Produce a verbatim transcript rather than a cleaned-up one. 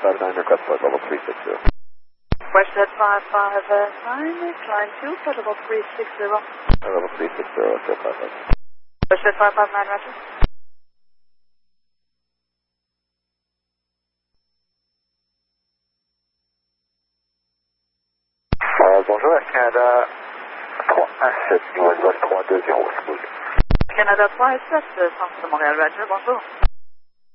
five nine, request flight level three six zero. Westjet five five nine, climb two, flight level three six zero. Level three six zero, Westjet five five nine. Westjet five five nine, roger. Euh, bonjour, Air Canada trois un sept, Nouvelle-Zélande trois deux zéro, s'il vous plaît. Canada trois un sept, centre de Montréal, roger, bonjour.